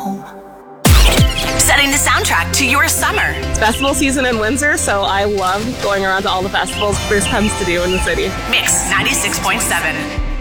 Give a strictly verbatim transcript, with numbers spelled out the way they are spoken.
home. Setting the soundtrack to your summer. It's festival season in Windsor, so I love going around to all the festivals Bruce comes to do in the city. Mix ninety-six point seven.